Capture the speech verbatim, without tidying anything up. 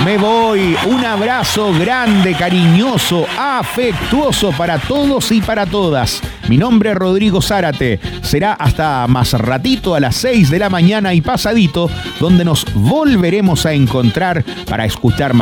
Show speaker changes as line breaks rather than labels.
Me voy. Un abrazo grande, cariñoso, afectuoso para todos y para todas. Mi nombre es Rodrigo Zárate. Será hasta más ratito a las seis de la mañana y pasadito, donde nos volveremos a encontrar para escuchar más.